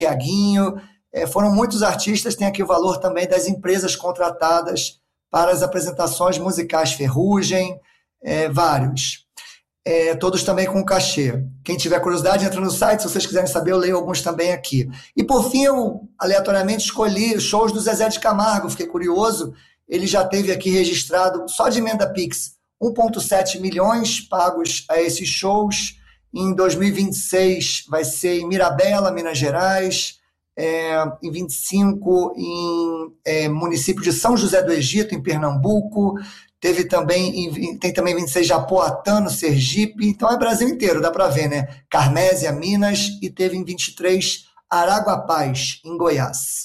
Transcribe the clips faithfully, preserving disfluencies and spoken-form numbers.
Tiaguinho, é, foram muitos artistas, tem aqui o valor também das empresas contratadas para as apresentações musicais, Ferrugem, é, vários. É, todos também com cachê. Quem tiver curiosidade, entra no site, se vocês quiserem saber, eu leio alguns também aqui. E por fim, eu aleatoriamente escolhi shows do Zezé de Camargo, fiquei curioso, ele já teve aqui registrado, só de emenda Pix, um vírgula sete milhões pagos a esses shows. Em dois mil e vinte e seis vai ser em Mirabela, Minas Gerais, é, em vinte e cinco em é, município de São José do Egito, em Pernambuco, teve também, em, tem também vinte e seis Japoatã, no Sergipe, então é Brasil inteiro, dá para ver, né? Carmésia, Minas, e teve em vinte e três Araguapaz, em Goiás.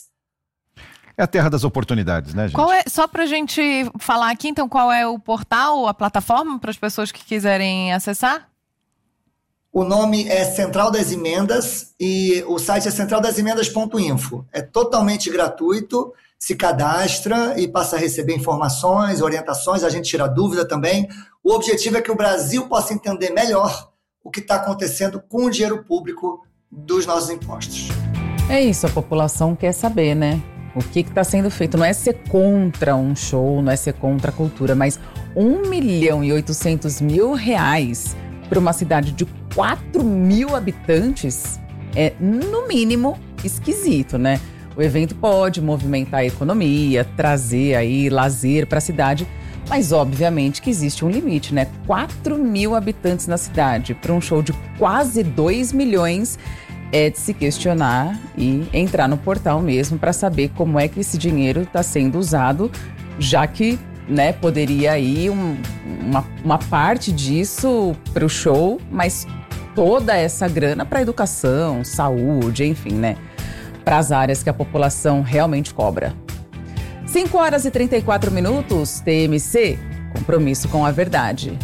É a terra das oportunidades, né, gente? Qual é, só pra gente falar aqui, então, qual é o portal, a plataforma, para as pessoas que quiserem acessar? O nome é Central das Emendas e o site é central das emendas ponto info. É totalmente gratuito, se cadastra e passa a receber informações, orientações, a gente tira dúvida também. O objetivo é que o Brasil possa entender melhor o que está acontecendo com o dinheiro público dos nossos impostos. É isso, a população quer saber, né? O que está sendo feito. Não é ser contra um show, não é ser contra a cultura, mas um milhão e oitocentos mil reais para uma cidade de quatro mil habitantes é, no mínimo, esquisito, né? O evento pode movimentar a economia, trazer aí lazer para a cidade, mas obviamente que existe um limite, né? quatro mil habitantes na cidade para um show de quase dois milhões é de se questionar e entrar no portal mesmo para saber como é que esse dinheiro está sendo usado, já que, né, poderia ir um, uma, uma parte disso para o show, mas toda essa grana para educação, saúde, enfim, né? Para as áreas que a população realmente cobra. cinco horas e trinta e quatro minutos, T M C, compromisso com a verdade.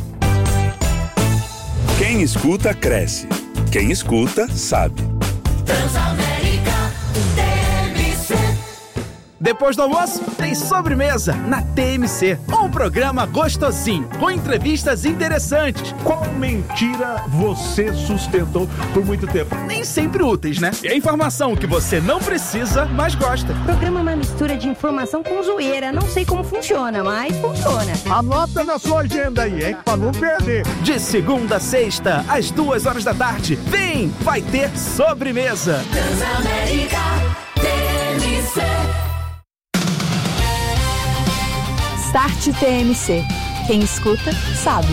Quem escuta, cresce. Quem escuta, sabe. Transamérica, T M C. Depois do almoço, tem sobremesa na T M C. Um programa gostosinho, com entrevistas interessantes. Qual mentira você sustentou por muito tempo? Nem sempre úteis, né? E a informação que você não precisa, mas gosta. O programa é uma mistura de informação com zoeira. Não sei como funciona, mas funciona. Anota na sua agenda aí, hein? Pra não perder. De segunda a sexta, às duas horas da tarde. Vem, vai ter sobremesa. Transamérica, T M C. Start T M C. Quem escuta, sabe.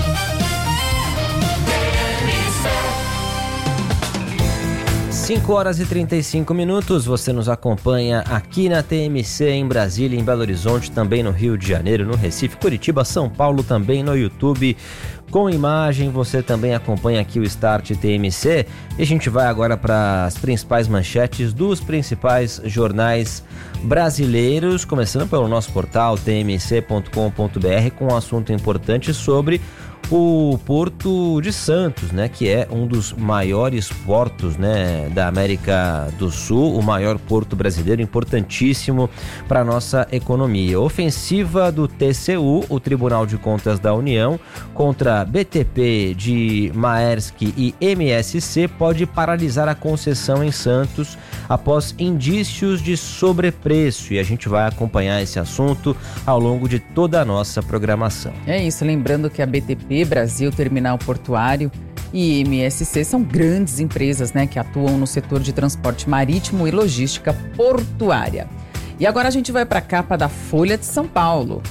cinco horas e trinta e cinco minutos, você nos acompanha aqui na T M C em Brasília, em Belo Horizonte, também no Rio de Janeiro, no Recife, Curitiba, São Paulo, também no YouTube. Com imagem, você também acompanha aqui o Start T M C. E a gente vai agora para as principais manchetes dos principais jornais brasileiros, começando pelo nosso portal t m c ponto com ponto b r, com um assunto importante sobre o Porto de Santos, né, que é um dos maiores portos, né, da América do Sul, o maior porto brasileiro, importantíssimo para a nossa economia. Ofensiva do T C U, o Tribunal de Contas da União, contra B T P de Maersk e M S C pode paralisar a concessão em Santos após indícios de sobrepreço, e a gente vai acompanhar esse assunto ao longo de toda a nossa programação. É isso, lembrando que a B T P Brasil Terminal Portuário e M S C são grandes empresas, né, que atuam no setor de transporte marítimo e logística portuária. E agora a gente vai para a capa da Folha de São Paulo.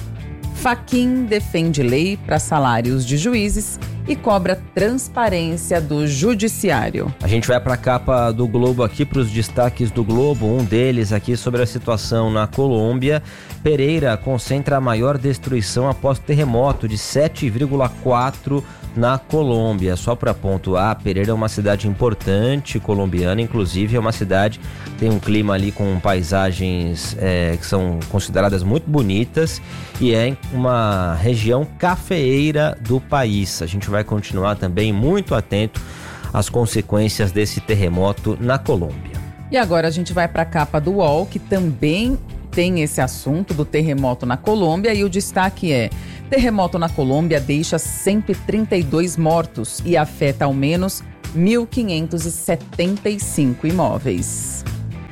Fachin defende lei para salários de juízes e cobra transparência do judiciário. A gente vai para a capa do Globo aqui, para os destaques do Globo, um deles aqui sobre a situação na Colômbia. Pereira concentra a maior destruição após terremoto de sete vírgula quatro na Colômbia. Só para pontuar, Pereira é uma cidade importante colombiana, inclusive é uma cidade que tem um clima ali com paisagens é, que são consideradas muito bonitas e é uma região cafeeira do país. A gente vai continuar também muito atento às consequências desse terremoto na Colômbia. E agora a gente vai para a capa do U O L, que também tem esse assunto do terremoto na Colômbia, e o destaque é: terremoto na Colômbia deixa cento e trinta e dois mortos e afeta ao menos mil quinhentos e setenta e cinco imóveis.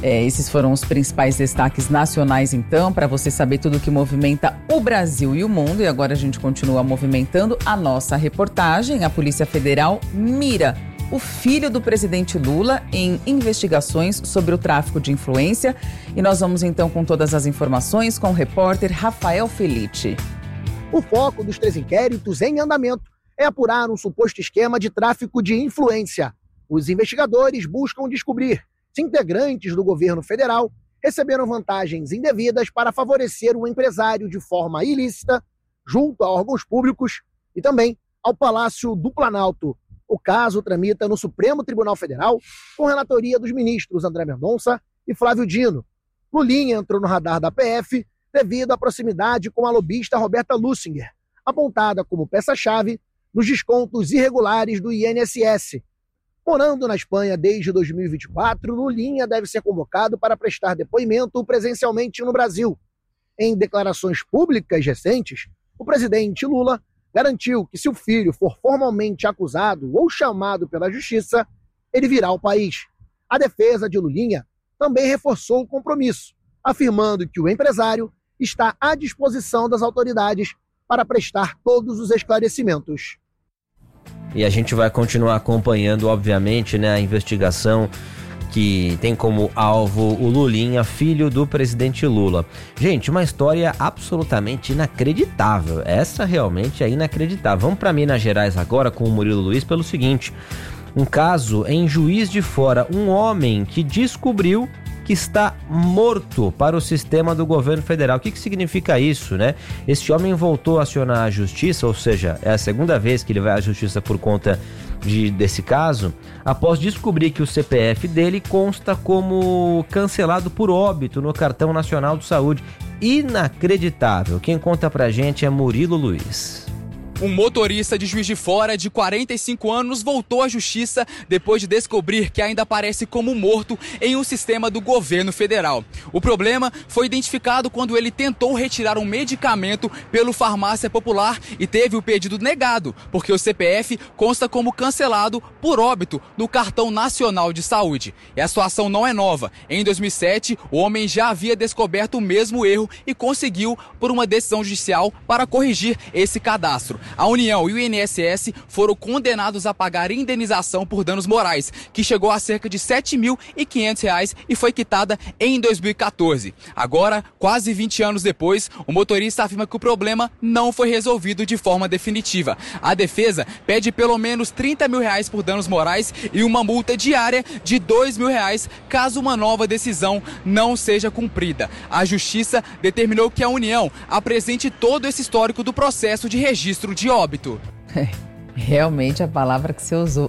É, esses foram os principais destaques nacionais, então, para você saber tudo que movimenta o Brasil e o mundo. E agora a gente continua movimentando a nossa reportagem. A Polícia Federal mira o filho do presidente Lula em investigações sobre o tráfico de influência. E nós vamos, então, com todas as informações com o repórter Rafael Felice. O foco dos três inquéritos em andamento é apurar um suposto esquema de tráfico de influência. Os investigadores buscam descobrir se integrantes do governo federal receberam vantagens indevidas para favorecer o empresário de forma ilícita junto a órgãos públicos e também ao Palácio do Planalto. O caso tramita no Supremo Tribunal Federal com relatoria dos ministros André Mendonça e Flávio Dino. Lulinha entrou no radar da P F devido à proximidade com a lobista Roberta Lussinger, apontada como peça-chave nos descontos irregulares do I N S S. Morando na Espanha desde dois mil e vinte e quatro, Lulinha deve ser convocado para prestar depoimento presencialmente no Brasil. Em declarações públicas recentes, o presidente Lula garantiu que se o filho for formalmente acusado ou chamado pela justiça, ele virá ao país. A defesa de Lulinha também reforçou o compromisso, afirmando que o empresário está à disposição das autoridades para prestar todos os esclarecimentos. E a gente vai continuar acompanhando, obviamente, né, a investigação que tem como alvo o Lulinha, filho do presidente Lula. Gente, uma história absolutamente inacreditável. Essa realmente é inacreditável. Vamos para Minas Gerais agora com o Murilo Luiz pelo seguinte. Um caso em Juiz de Fora. Um homem que descobriu que está morto para o sistema do governo federal. O que, que significa isso, né? Este homem voltou a acionar a justiça, ou seja, é a segunda vez que ele vai à justiça por conta de, desse caso, após descobrir que o C P F dele consta como cancelado por óbito no Cartão Nacional de Saúde. Inacreditável. Quem conta pra gente é Murilo Luiz. Um motorista de Juiz de Fora de quarenta e cinco anos voltou à justiça depois de descobrir que ainda aparece como morto em um sistema do governo federal. O problema foi identificado quando ele tentou retirar um medicamento pelo Farmácia Popular e teve o pedido negado, porque o C P F consta como cancelado por óbito no Cartão Nacional de Saúde. E a situação não é nova. Em dois mil e sete, o homem já havia descoberto o mesmo erro e conseguiu por uma decisão judicial para corrigir esse cadastro. A União e o I N S S foram condenados a pagar indenização por danos morais, que chegou a cerca de sete mil e quinhentos reais e foi quitada em dois mil e quatorze. Agora, quase vinte anos depois, o motorista afirma que o problema não foi resolvido de forma definitiva. A defesa pede pelo menos trinta mil reais por danos morais e uma multa diária de dois mil reais caso uma nova decisão não seja cumprida. A Justiça determinou que a União apresente todo esse histórico do processo de registro de óbito. É, realmente a palavra que você usou,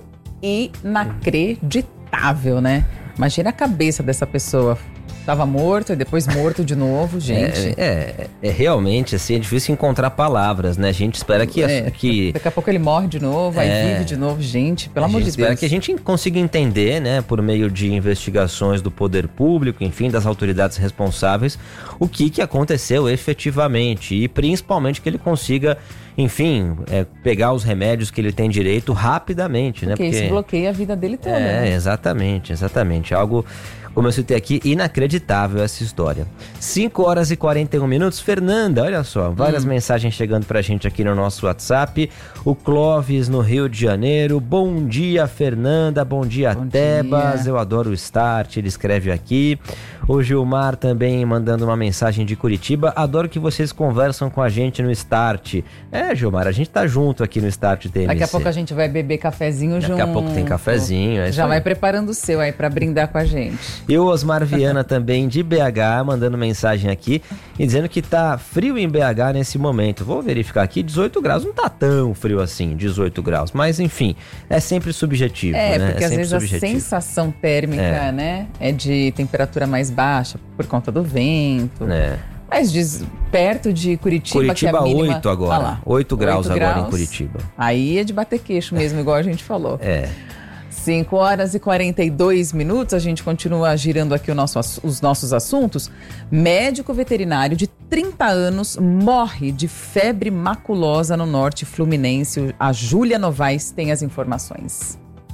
inacreditável, né? Imagina a cabeça dessa pessoa. Tava morto e depois morto de novo, gente. É, é, é realmente, assim, é difícil encontrar palavras, né? A gente espera que... É, que daqui a pouco ele morre de novo, aí é, vive de novo, gente, pelo amor de Deus. Espera que a gente consiga entender, né, por meio de investigações do poder público, enfim, das autoridades responsáveis, o que, que aconteceu efetivamente e principalmente que ele consiga, enfim, é, pegar os remédios que ele tem direito rapidamente, né? Porque, Porque isso bloqueia a vida dele toda. É, né? exatamente, exatamente. Algo, como eu citei aqui, inacreditável essa história. cinco horas e quarenta e um minutos. Fernanda, olha só, várias hum. mensagens chegando pra gente aqui no nosso WhatsApp. O Clóvis, no Rio de Janeiro. Bom dia, Fernanda. Bom dia, Bom Tebas. Dia. Eu adoro o Start, ele escreve aqui. O Gilmar também mandando uma mensagem de Curitiba. Adoro que vocês conversam com a gente no Start. É, Gilmar, a gente tá junto aqui no Start T M C. Daqui a pouco a gente vai beber cafezinho junto. Daqui a pouco tem cafezinho. É Já vai preparando o seu aí pra brindar com a gente. E o Osmar Viana também de B H, mandando mensagem aqui e dizendo que tá frio em B H nesse momento. Vou verificar aqui, dezoito graus, não tá tão frio assim, dezoito graus. Mas enfim, é sempre subjetivo, é, né? Porque é às vezes subjetivo. A sensação térmica, é. né, é de temperatura mais baixa por conta do vento. É. Mas diz, perto de Curitiba, Curitiba, que é a mínima... oito agora, ah lá, oito graus oito agora graus, em Curitiba. Aí é de bater queixo mesmo, igual a gente falou. É. cinco horas e quarenta e dois minutos, a gente continua girando aqui o nosso, os nossos assuntos. Médico veterinário de trinta anos morre de febre maculosa no norte fluminense. A Júlia Novaes tem as informações.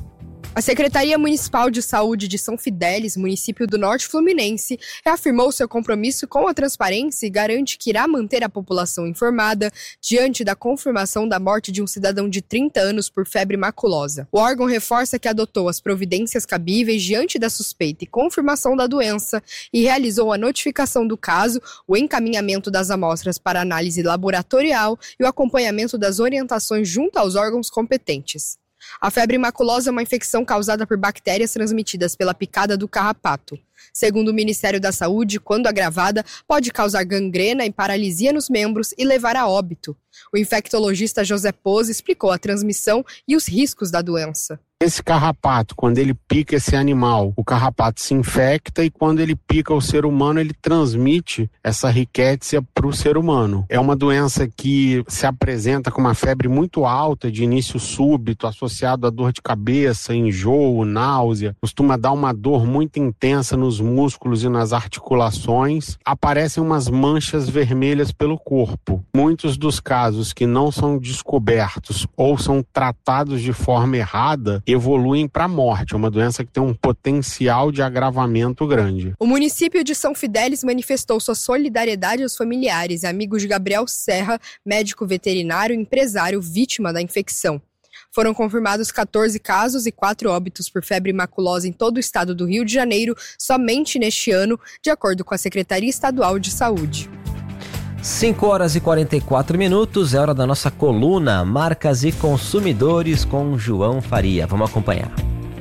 A Secretaria Municipal de Saúde de São Fidélis, município do Norte Fluminense, reafirmou seu compromisso com a transparência e garante que irá manter a população informada diante da confirmação da morte de um cidadão de trinta anos por febre maculosa. O órgão reforça que adotou as providências cabíveis diante da suspeita e confirmação da doença e realizou a notificação do caso, o encaminhamento das amostras para análise laboratorial e o acompanhamento das orientações junto aos órgãos competentes. A febre maculosa é uma infecção causada por bactérias transmitidas pela picada do carrapato. Segundo o Ministério da Saúde, quando agravada, pode causar gangrena e paralisia nos membros e levar a óbito. O infectologista José Pose explicou a transmissão e os riscos da doença. Esse carrapato, quando ele pica esse animal, o carrapato se infecta e quando ele pica o ser humano, ele transmite essa rickettsia para o ser humano. É uma doença que se apresenta com uma febre muito alta, de início súbito, associado a dor de cabeça, enjoo, náusea. Costuma dar uma dor muito intensa nos músculos e nas articulações. Aparecem umas manchas vermelhas pelo corpo. Muitos dos casos que não são descobertos ou são tratados de forma errada evoluem para a morte. É uma doença que tem um potencial de agravamento grande. O município de São Fidélis manifestou sua solidariedade aos familiares e amigos de Gabriel Serra, médico veterinário e empresário vítima da infecção. Foram confirmados catorze casos e quatro óbitos por febre maculosa em todo o estado do Rio de Janeiro somente neste ano, de acordo com a Secretaria Estadual de Saúde. cinco horas e quarenta e quatro minutos, é hora da nossa coluna Marcas e Consumidores com João Faria. Vamos acompanhar.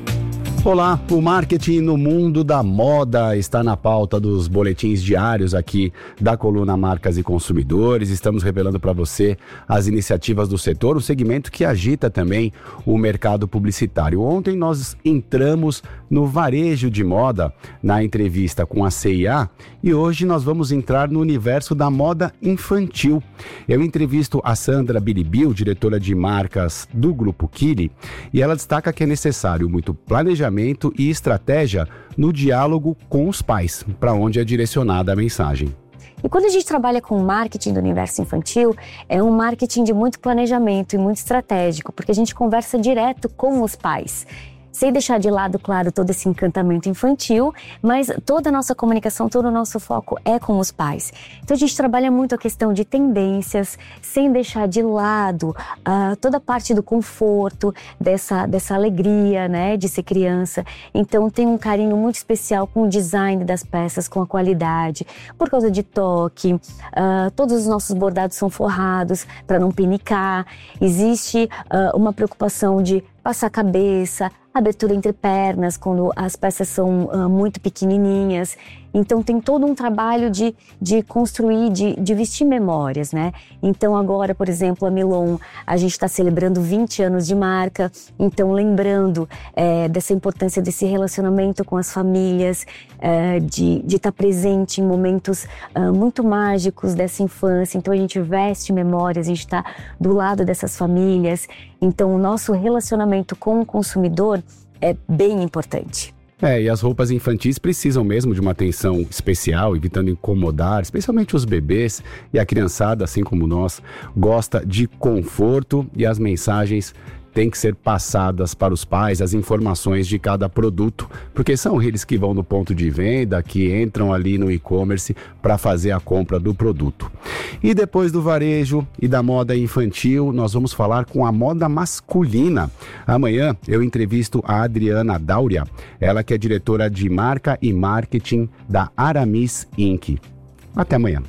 Olá, o marketing no mundo da moda está na pauta dos boletins diários aqui da coluna Marcas e Consumidores. Estamos revelando para você as iniciativas do setor, o segmento que agita também o mercado publicitário. Ontem nós entramos no varejo de moda na entrevista com a C e A e hoje nós vamos entrar no universo da moda infantil. Eu entrevisto a Sandra Biribil, diretora de marcas do Grupo Kili, e ela destaca que é necessário muito planejamento e estratégia no diálogo com os pais, para onde é direcionada a mensagem. E quando a gente trabalha com marketing do universo infantil, é um marketing de muito planejamento e muito estratégico, porque a gente conversa direto com os pais. Sem deixar de lado, claro, todo esse encantamento infantil, mas toda a nossa comunicação, todo o nosso foco é com os pais. Então a gente trabalha muito a questão de tendências, sem deixar de lado uh, toda a parte do conforto, dessa, dessa alegria, né, de ser criança. Então tem um carinho muito especial com o design das peças, com a qualidade, por causa de toque. Uh, todos os nossos bordados são forrados para não pinicar. Existe uh, uma preocupação de passar a cabeça, abertura entre pernas, quando as peças são uh, muito pequenininhas. Então tem todo um trabalho de, de construir, de, de vestir memórias, né? Então agora, por exemplo, a Milon, a gente está celebrando vinte anos de marca, então lembrando é, dessa importância desse relacionamento com as famílias, é, de estar tá presente em momentos uh, muito mágicos dessa infância. Então a gente veste memórias, a gente está do lado dessas famílias. Então o nosso relacionamento com o consumidor é bem importante. É, e as roupas infantis precisam mesmo de uma atenção especial, evitando incomodar, especialmente os bebês, e a criançada, assim como nós, gosta de conforto, e as mensagens têm que ser passadas para os pais, as informações de cada produto, porque são eles que vão no ponto de venda, que entram ali no e-commerce para fazer a compra do produto. E depois do varejo e da moda infantil, nós vamos falar com a moda masculina. Amanhã eu entrevisto a Adriana Dáuria, ela que é diretora de marca e marketing da Aramis Incorporated. Até amanhã.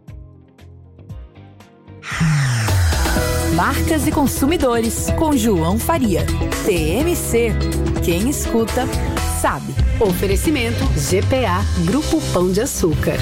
Marcas e Consumidores, com João Faria. T M C. Quem escuta, sabe. Oferecimento G P A, Grupo Pão de Açúcar.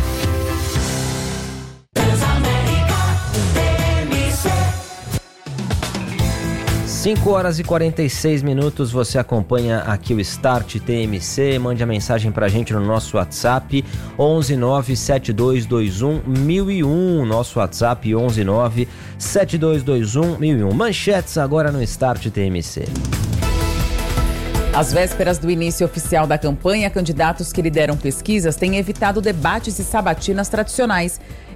cinco horas e quarenta e seis minutos, você acompanha aqui o Start T M C, mande a mensagem pra gente no nosso WhatsApp onze nove sete dois dois um mil e um, nosso WhatsApp onze nove sete dois dois um mil e um. Manchetes agora no Start T M C. Às vésperas do início oficial da campanha, candidatos que lideram pesquisas têm evitado debates e sabatinas tradicionais.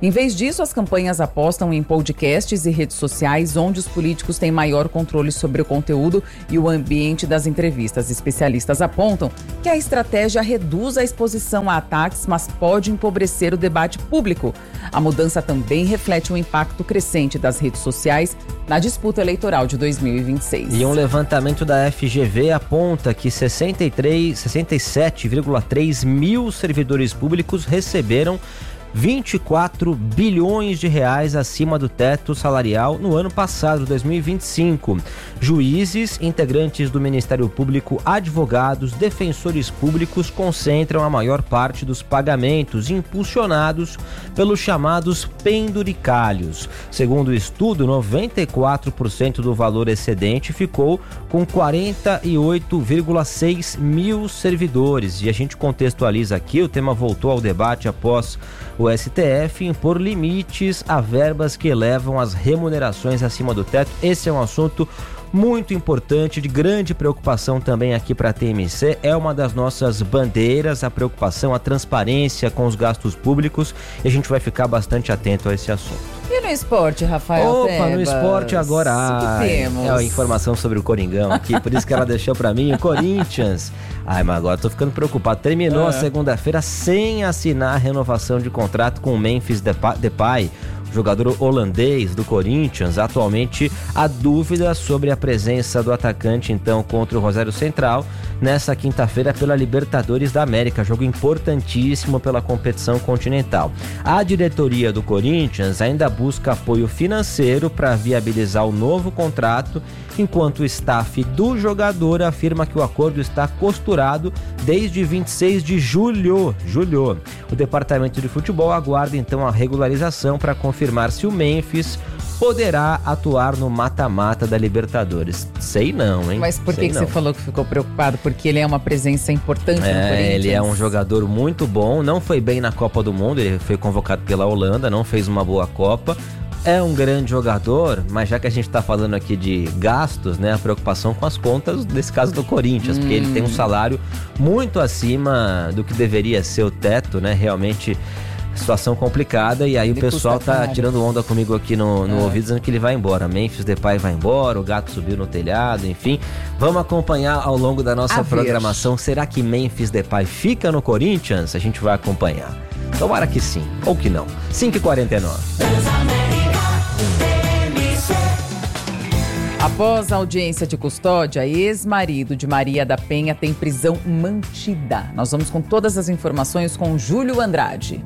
Em vez disso, as campanhas apostam em podcasts e redes sociais, onde os políticos têm maior controle sobre o conteúdo e o ambiente das entrevistas. Especialistas apontam que a estratégia reduz a exposição a ataques, mas pode empobrecer o debate público. A mudança também reflete o impacto crescente das redes sociais na disputa eleitoral de dois mil e vinte e seis. E um levantamento da F G V aponta que sessenta e três, sessenta e sete vírgula três mil servidores públicos receberam vinte e quatro bilhões de reais acima do teto salarial no ano passado, dois mil e vinte e cinco. Juízes, integrantes do Ministério Público, advogados, defensores públicos concentram a maior parte dos pagamentos, impulsionados pelos chamados penduricalhos. Segundo o estudo, noventa e quatro por cento do valor excedente ficou com quarenta e oito vírgula seis mil servidores. E a gente contextualiza aqui, o tema voltou ao debate após o S T F impor limites a verbas que elevam as remunerações acima do teto. Esse é um assunto muito importante, de grande preocupação também aqui para a T M C. É uma das nossas bandeiras, a preocupação, a transparência com os gastos públicos, e a gente vai ficar bastante atento a esse assunto. E no esporte, Rafael Opa, Tebas? no esporte agora, O que temos? é a informação sobre o Coringão aqui, por isso que ela deixou pra mim, o Corinthians. Ai, mas agora tô ficando preocupado. Terminou É. a segunda-feira sem assinar a renovação de contrato com o Memphis Depa- Depay, jogador holandês do Corinthians. Atualmente, a dúvida sobre a presença do atacante, então, contra o Rosário Central, nessa quinta-feira pela Libertadores da América, jogo importantíssimo pela competição continental. A diretoria do Corinthians ainda busca apoio financeiro para viabilizar o novo contrato, enquanto o staff do jogador afirma que o acordo está costurado desde vinte e seis de julho. julho. O departamento de futebol aguarda então a regularização para confirmar se o Memphis poderá atuar no mata-mata da Libertadores. Sei não, hein? Mas por que, Sei que não. você falou que ficou preocupado? Porque ele é uma presença importante no Corinthians? É, ele é um jogador muito bom, não foi bem na Copa do Mundo, ele foi convocado pela Holanda, não fez uma boa Copa. É um grande jogador, mas já que a gente tá falando aqui de gastos, né, a preocupação com as contas, nesse caso do Corinthians, hum. porque ele tem um salário muito acima do que deveria ser o teto, né, realmente situação complicada, e aí ele o pessoal tá caro. tirando onda comigo aqui no, no é. ouvido, dizendo que ele vai embora. Memphis Depay vai embora, o gato subiu no telhado, enfim. Vamos acompanhar ao longo da nossa a programação. Ver. Será que Memphis Depay fica no Corinthians? A gente vai acompanhar. Tomara que sim, ou que não. cinco e quarenta e nove. Após a audiência de custódia, ex-marido de Maria da Penha tem prisão mantida. Nós vamos com todas as informações com Júlio Andrade.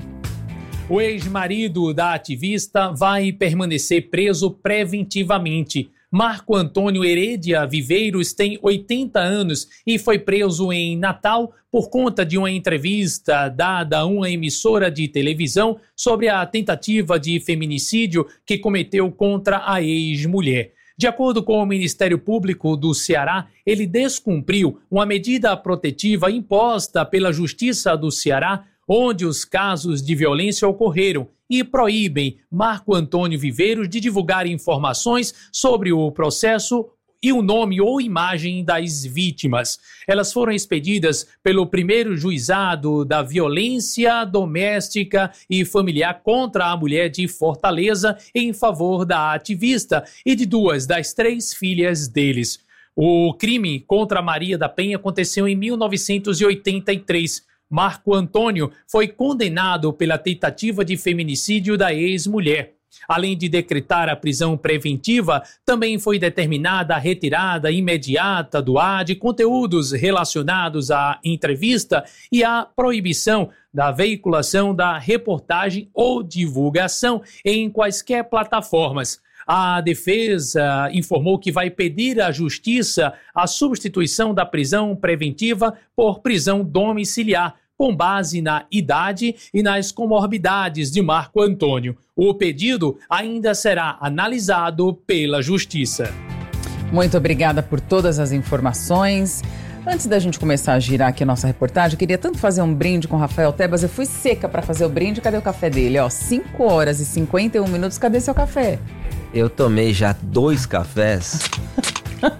O ex-marido da ativista vai permanecer preso preventivamente. Marco Antônio Heredia Viveiros tem oitenta anos e foi preso em Natal por conta de uma entrevista dada a uma emissora de televisão sobre a tentativa de feminicídio que cometeu contra a ex-mulher. De acordo com o Ministério Público do Ceará, ele descumpriu uma medida protetiva imposta pela Justiça do Ceará, onde os casos de violência ocorreram, e proíbem Marco Antônio Viveiros de divulgar informações sobre o processo e o nome ou imagem das vítimas. Elas foram expedidas pelo primeiro juizado da violência doméstica e familiar contra a mulher de Fortaleza em favor da ativista e de duas das três filhas deles. O crime contra Maria da Penha aconteceu em mil novecentos e oitenta e três. Marco Antônio foi condenado pela tentativa de feminicídio da ex-mulher. Além de decretar a prisão preventiva, também foi determinada a retirada imediata do ar de conteúdos relacionados à entrevista e a proibição da veiculação da reportagem ou divulgação em quaisquer plataformas. A defesa informou que vai pedir à Justiça a substituição da prisão preventiva por prisão domiciliar, com base na idade e nas comorbidades de Marco Antônio. O pedido ainda será analisado pela Justiça. Muito obrigada por todas as informações. Antes da gente começar a girar aqui a nossa reportagem, eu queria tanto fazer um brinde com o Rafael Tebas. Eu fui seca para fazer o brinde. Cadê o café dele? Ó, cinco horas e cinquenta e um minutos. Cadê seu café? Eu tomei já dois cafés.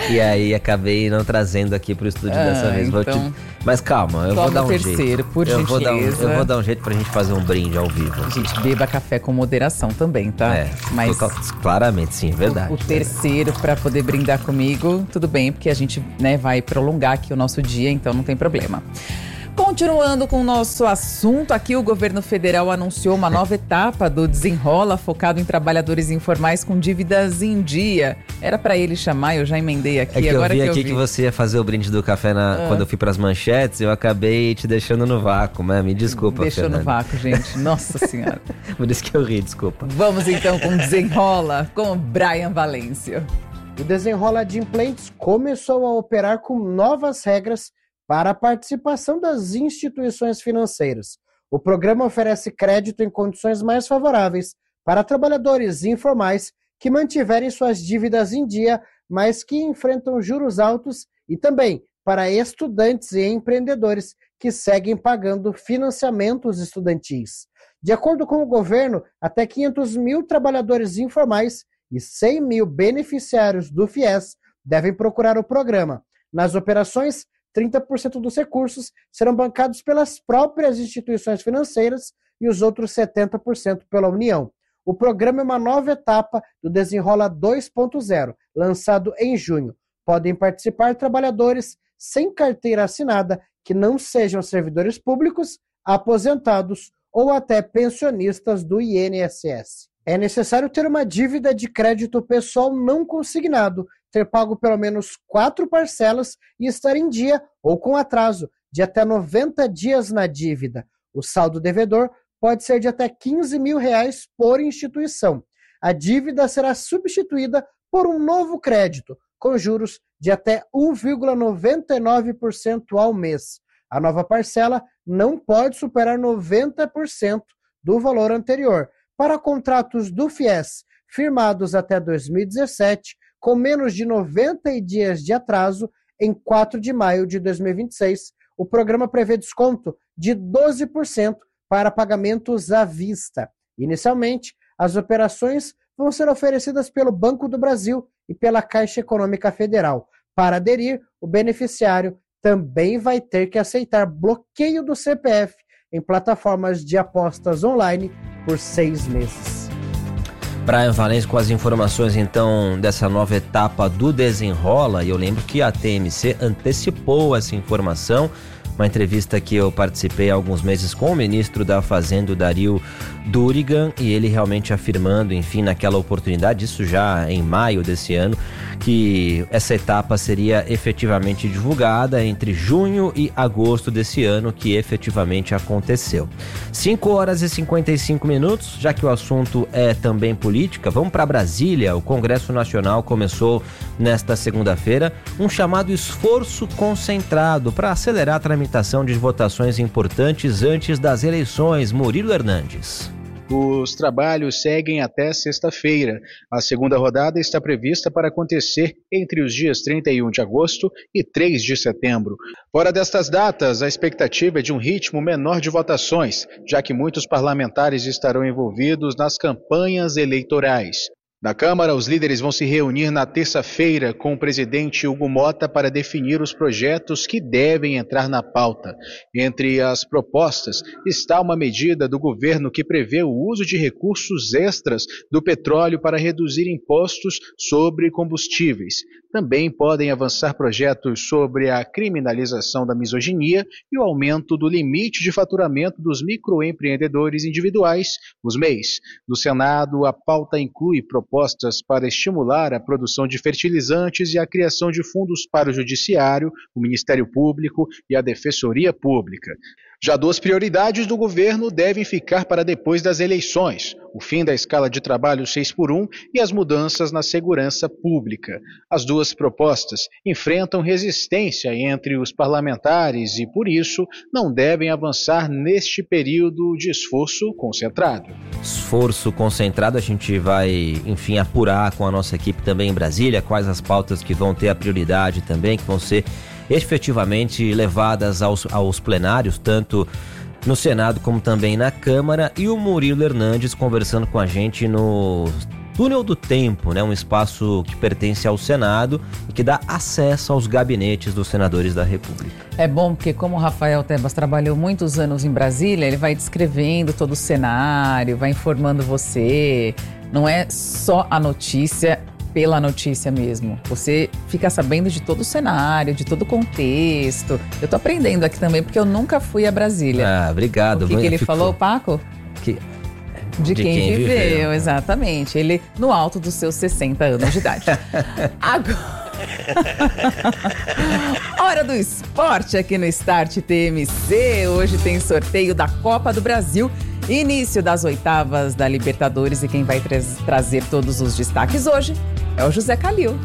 E aí acabei não trazendo aqui pro estúdio ah, dessa vez. Vou então... te... Mas calma, eu Toma vou dar um terceiro, jeito. Por eu gentileza. vou dar um, eu vou dar um jeito pra gente fazer um brinde ao vivo. Gente, beba café com moderação também, tá? É, mas claramente, sim, verdade. O, o terceiro pra poder brindar comigo, tudo bem, porque a gente, né, vai prolongar aqui o nosso dia, então não tem problema. Continuando com o nosso assunto, aqui o governo federal anunciou uma nova etapa do Desenrola, focado em trabalhadores informais com dívidas em dia. Era pra ele chamar, eu já emendei aqui. É que agora eu vi que aqui eu vi. que você ia fazer o brinde do café na, ah. quando eu fui pras manchetes, eu acabei te deixando no vácuo, né? Me desculpa, Deixou Fernanda. no vácuo, gente. Nossa Senhora. Por isso que eu ri, desculpa. Vamos então com o Desenrola, com o Brian Valêncio. O Desenrola Adimplentes começou a operar com novas regras para a participação das instituições financeiras. O programa oferece crédito em condições mais favoráveis para trabalhadores informais que mantiverem suas dívidas em dia, mas que enfrentam juros altos, e também para estudantes e empreendedores que seguem pagando financiamentos estudantis. De acordo com o governo, até quinhentos mil trabalhadores informais e cem mil beneficiários do FIES devem procurar o programa. Nas operações, trinta por cento dos recursos serão bancados pelas próprias instituições financeiras e os outros setenta por cento pela União. O programa é uma nova etapa do Desenrola dois ponto zero, lançado em junho. Podem participar trabalhadores sem carteira assinada que não sejam servidores públicos, aposentados ou até pensionistas do I N S S. É necessário ter uma dívida de crédito pessoal não consignado, ter pago pelo menos quatro parcelas e estar em dia ou com atraso de até noventa dias na dívida. O saldo devedor pode ser de até quinze mil reais por instituição. A dívida será substituída por um novo crédito, com juros de até um vírgula noventa e nove por cento ao mês. A nova parcela não pode superar noventa por cento do valor anterior. Para contratos do FIES firmados até dois mil e dezessete, com menos de noventa dias de atraso, em quatro de maio de dois mil e vinte e seis, o programa prevê desconto de doze por cento para pagamentos à vista. Inicialmente, as operações vão ser oferecidas pelo Banco do Brasil e pela Caixa Econômica Federal. Para aderir, o beneficiário também vai ter que aceitar bloqueio do C P F em plataformas de apostas online por seis meses. Brian Valêncio com as informações então dessa nova etapa do Desenrola, e eu lembro que a T M C antecipou essa informação, uma entrevista que eu participei há alguns meses com o ministro da Fazenda, o Dario Durigan, e ele realmente afirmando, enfim, naquela oportunidade, isso já em maio desse ano, que essa etapa seria efetivamente divulgada entre junho e agosto desse ano, que efetivamente aconteceu. cinco horas e cinquenta e cinco minutos, já que o assunto é também política, vamos para Brasília. O Congresso Nacional começou nesta segunda-feira um chamado esforço concentrado para acelerar a tramitação de votações importantes antes das eleições. Murilo Hernandes. Os trabalhos seguem até sexta-feira. A segunda rodada está prevista para acontecer entre os dias trinta e um de agosto e três de setembro. Fora destas datas, a expectativa é de um ritmo menor de votações, já que muitos parlamentares estarão envolvidos nas campanhas eleitorais. Na Câmara, os líderes vão se reunir na terça-feira com o presidente Hugo Mota para definir os projetos que devem entrar na pauta. Entre as propostas está uma medida do governo que prevê o uso de recursos extras do petróleo para reduzir impostos sobre combustíveis. Também podem avançar projetos sobre a criminalização da misoginia e o aumento do limite de faturamento dos microempreendedores individuais, os M E Is. No Senado, a pauta inclui propostas propostas para estimular a produção de fertilizantes e a criação de fundos para o Judiciário, o Ministério Público e a Defensoria Pública. Já duas prioridades do governo devem ficar para depois das eleições: o fim da escala de trabalho seis por um e as mudanças na segurança pública. As duas propostas enfrentam resistência entre os parlamentares e, por isso, não devem avançar neste período de esforço concentrado. Esforço concentrado, a gente vai, enfim, apurar com a nossa equipe também em Brasília quais as pautas que vão ter a prioridade também, que vão ser efetivamente levadas aos, aos plenários, tanto no Senado como também na Câmara, e o Murilo Hernandes conversando com a gente no Túnel do Tempo, né? Um espaço que pertence ao Senado e que dá acesso aos gabinetes dos senadores da República. É bom porque como o Rafael Tebas trabalhou muitos anos em Brasília, ele vai descrevendo todo o cenário, vai informando você. Não é só a notícia pela notícia mesmo. Você fica sabendo de todo o cenário, de todo o contexto. Eu tô aprendendo aqui também porque eu nunca fui a Brasília. Ah, obrigado. O que, que ele Fico... falou, Paco? Que... De, de quem, quem viveu, viveu, exatamente. Ele no alto dos seus sessenta anos de idade. Agora... Hora do esporte aqui no Start T M C. Hoje tem sorteio da Copa do Brasil, início das oitavas da Libertadores, e quem vai tra- trazer todos os destaques hoje é o José Calil.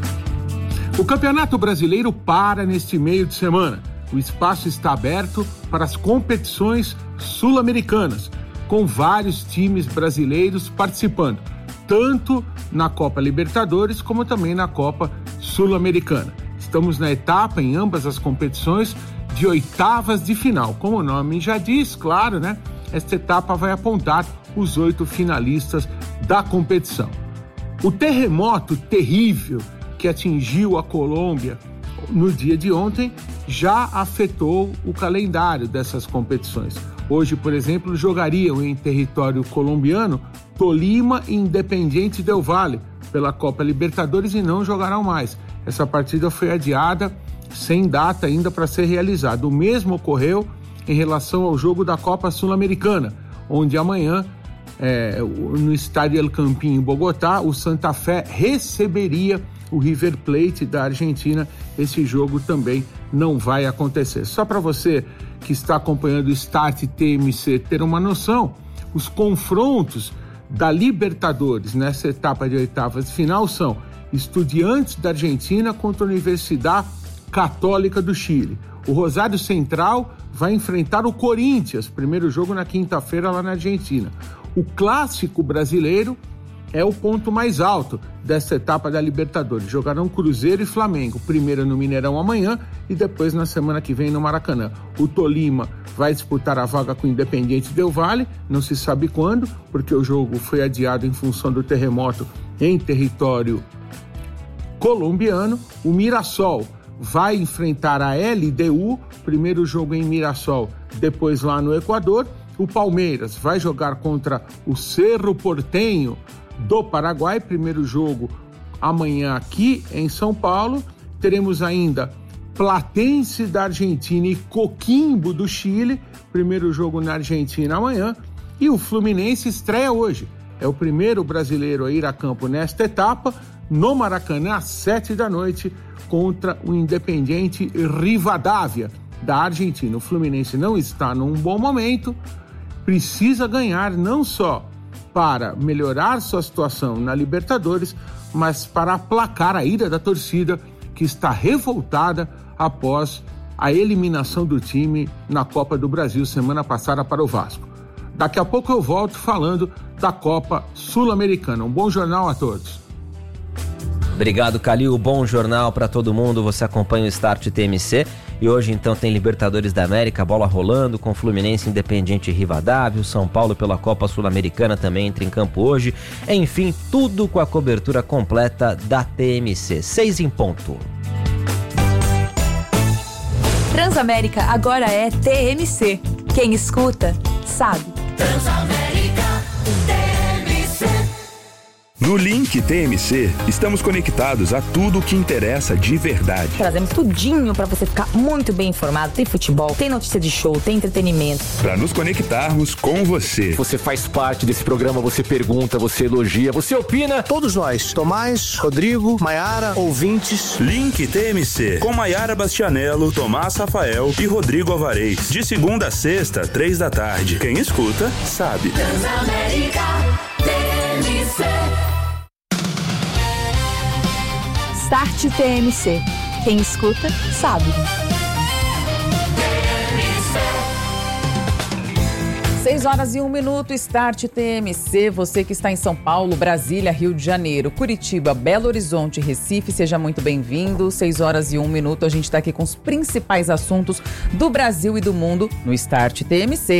O Campeonato Brasileiro para neste meio de semana. O espaço está aberto para as competições sul-americanas, com vários times brasileiros participando, tanto na Copa Libertadores como também na Copa Sul-Americana. Estamos na etapa, em ambas as competições, de oitavas de final. Como o nome já diz, claro, né? Esta etapa vai apontar os oito finalistas da competição. O terremoto terrível que atingiu a Colômbia no dia de ontem já afetou o calendário dessas competições. Hoje, por exemplo, jogariam em território colombiano Tolima e Independiente del Valle pela Copa Libertadores e não jogarão mais. Essa partida foi adiada sem data ainda para ser realizada. O mesmo ocorreu em relação ao jogo da Copa Sul-Americana, onde amanhã, é, no estádio El Campín, em Bogotá, o Santa Fé receberia o River Plate da Argentina. Esse jogo também não vai acontecer. Só para você que está acompanhando o Start T M C ter uma noção, os confrontos da Libertadores nessa etapa de oitavas de final são Estudiantes da Argentina contra a Universidade Católica do Chile. O Rosário Central vai enfrentar o Corinthians, primeiro jogo na quinta-feira lá na Argentina. O Clássico Brasileiro é o ponto mais alto dessa etapa da Libertadores. Jogarão Cruzeiro e Flamengo, primeiro no Mineirão amanhã e depois na semana que vem no Maracanã. O Tolima vai disputar a vaga com o Independiente del Valle, não se sabe quando, porque o jogo foi adiado em função do terremoto em território colombiano. O Mirassol vai enfrentar a L D U, primeiro jogo em Mirassol, depois lá no Equador. O Palmeiras vai jogar contra o Cerro Porteño do Paraguai, primeiro jogo amanhã aqui em São Paulo. Teremos ainda Platense da Argentina e Coquimbo do Chile, primeiro jogo na Argentina amanhã. E o Fluminense estreia hoje, é o primeiro brasileiro a ir a campo nesta etapa, no Maracanã, às sete da noite, contra o Independiente Rivadavia da Argentina. O Fluminense não está num bom momento, precisa ganhar não só para melhorar sua situação na Libertadores, mas para aplacar a ira da torcida, que está revoltada após a eliminação do time na Copa do Brasil semana passada para o Vasco. Daqui a pouco eu volto falando da Copa Sul-Americana. Um bom jornal a todos. Obrigado, Calil. Bom jornal para todo mundo. Você acompanha o Start T M C. E hoje, então, tem Libertadores da América, bola rolando, com Fluminense, Independiente e Rivadavia. O São Paulo pela Copa Sul-Americana também entra em campo hoje. Enfim, tudo com a cobertura completa da T M C. Seis em ponto. Transamérica agora é T M C. Quem escuta, sabe. Transamérica T M C. No Link T M C, estamos conectados a tudo o que interessa de verdade. Trazemos tudinho para você ficar muito bem informado. Tem futebol, tem notícia de show, tem entretenimento. Para nos conectarmos com você. Você faz parte desse programa, você pergunta, você elogia, você opina. Todos nós, Tomás, Rodrigo, Maiara, ouvintes. Link T M C, com Maiara Bastianello, Tomás Rafael e Rodrigo Alvarez. De segunda a sexta, três da tarde. Quem escuta, sabe. Transamérica T M C. Start T M C. Quem escuta, sabe. Seis horas e um minuto, Start T M C. Você que está em São Paulo, Brasília, Rio de Janeiro, Curitiba, Belo Horizonte, Recife, seja muito bem-vindo. Seis horas e um minuto, a gente está aqui com os principais assuntos do Brasil e do mundo no Start T M C.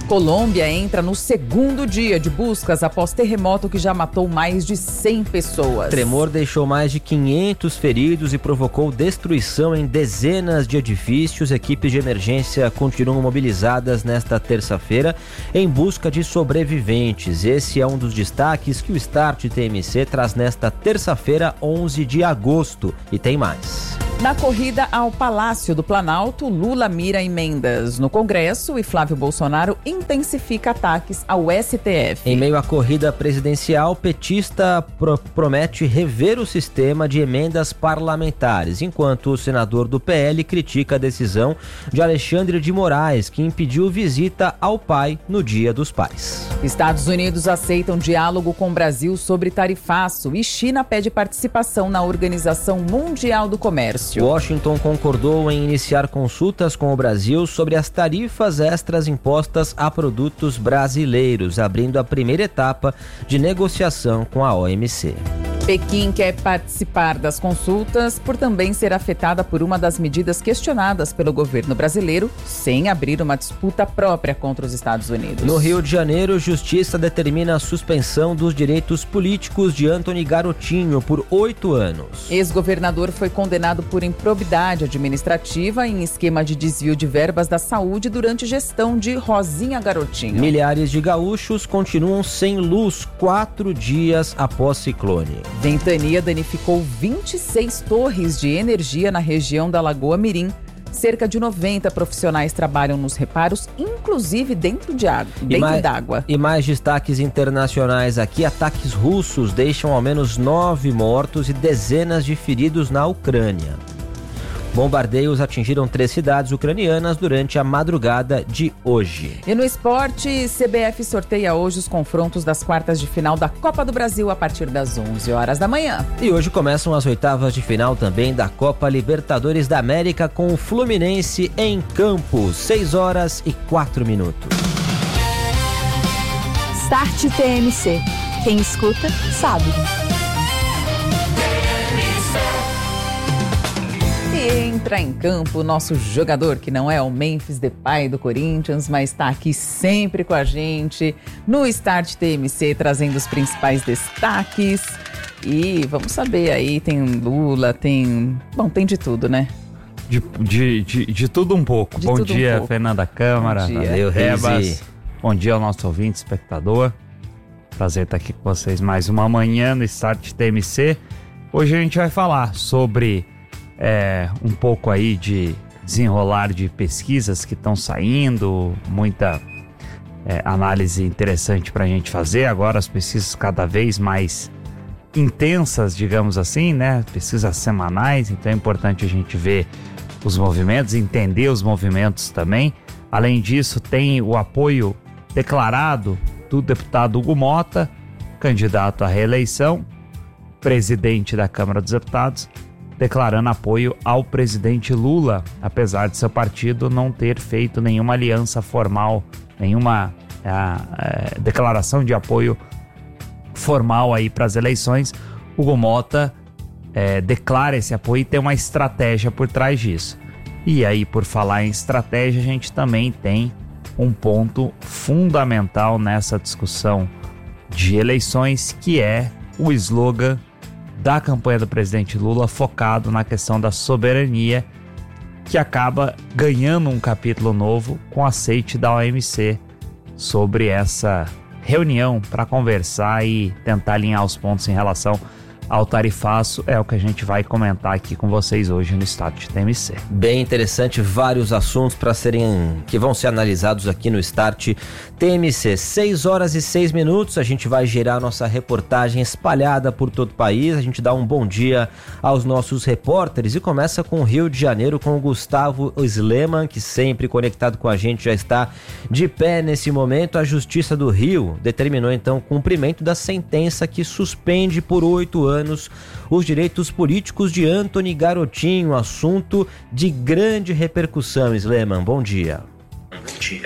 Colômbia entra no segundo dia de buscas após terremoto que já matou mais de cem pessoas. Tremor deixou mais de quinhentos feridos e provocou destruição em dezenas de edifícios. Equipes de emergência continuam mobilizadas nesta terça-feira em busca de sobreviventes. Esse é um dos destaques que o Start T M C traz nesta terça-feira, onze de agosto. E tem mais. Na corrida ao Palácio do Planalto, Lula mira emendas no Congresso e Flávio Bolsonaro intensifica ataques ao S T F. Em meio à corrida presidencial, petista pro- promete rever o sistema de emendas parlamentares, enquanto o senador do P L critica a decisão de Alexandre de Moraes, que impediu visita ao pai no Dia dos Pais. Estados Unidos aceitam diálogo com o Brasil sobre tarifaço e China pede participação na Organização Mundial do Comércio. Washington concordou em iniciar consultas com o Brasil sobre as tarifas extras impostas a produtos brasileiros, abrindo a primeira etapa de negociação com a O M C. Pequim quer participar das consultas por também ser afetada por uma das medidas questionadas pelo governo brasileiro, sem abrir uma disputa própria contra os Estados Unidos. No Rio de Janeiro, Justiça determina a suspensão dos direitos políticos de Antony Garotinho por oito anos. Ex-governador foi condenado por improbidade administrativa em esquema de desvio de verbas da saúde durante gestão de Rosinha Garotinho. Milhares de gaúchos continuam sem luz quatro dias após ciclone. Ventania danificou vinte e seis torres de energia na região da Lagoa Mirim. Cerca de noventa profissionais trabalham nos reparos, inclusive dentro de água, dentro mais, d'água. E mais destaques internacionais aqui. Ataques russos deixam ao menos nove mortos e dezenas de feridos na Ucrânia. Bombardeios atingiram três cidades ucranianas durante a madrugada de hoje. E no esporte, C B F sorteia hoje os confrontos das quartas de final da Copa do Brasil a partir das onze horas da manhã. E hoje começam as oitavas de final também da Copa Libertadores da América com o Fluminense em campo, seis horas e quatro minutos. Start T M C. Quem escuta, sabe. E entra em campo o nosso jogador, que não é o Memphis Depay do Corinthians, mas está aqui sempre com a gente no Start T M C, trazendo os principais destaques. E vamos saber aí, tem Lula, tem... Bom, tem de tudo, né? De, de, de, de tudo um pouco. De Bom tudo dia, um pouco. Fernanda Câmara. Bom dia. Valeu, Rebas. Bom dia ao nosso ouvinte, espectador. Prazer estar aqui com vocês mais uma manhã no Start T M C. Hoje a gente vai falar sobre... É, um pouco aí de desenrolar de pesquisas que estão saindo, muita é, análise interessante para a gente fazer. Agora as pesquisas cada vez mais intensas, digamos assim, né? Pesquisas semanais, então é importante a gente ver os movimentos, entender os movimentos também. Além disso, tem o apoio declarado do deputado Hugo Mota, candidato à reeleição, presidente da Câmara dos Deputados, declarando apoio ao presidente Lula, apesar de seu partido não ter feito nenhuma aliança formal, nenhuma a, a, declaração de apoio formal aí para as eleições. Hugo Mota é, declara esse apoio e tem uma estratégia por trás disso. E aí, por falar em estratégia, a gente também tem um ponto fundamental nessa discussão de eleições, que é o slogan da campanha do presidente Lula focado na questão da soberania, que acaba ganhando um capítulo novo com o aceite da O M C sobre essa reunião para conversar e tentar alinhar os pontos em relação ao tarifaço. É o que a gente vai comentar aqui com vocês hoje no Start T M C. Bem interessante, vários assuntos para serem que vão ser analisados aqui no Start T M C. seis horas e seis minutos, a gente vai gerar nossa reportagem espalhada por todo o país. A gente dá um bom dia aos nossos repórteres e começa com o Rio de Janeiro, com o Gustavo Sleman, que sempre conectado com a gente, já está de pé nesse momento. A Justiça do Rio determinou então o cumprimento da sentença que suspende por oito anos os direitos políticos de Antony Garotinho, assunto de grande repercussão. Sleman, bom dia. Bom dia.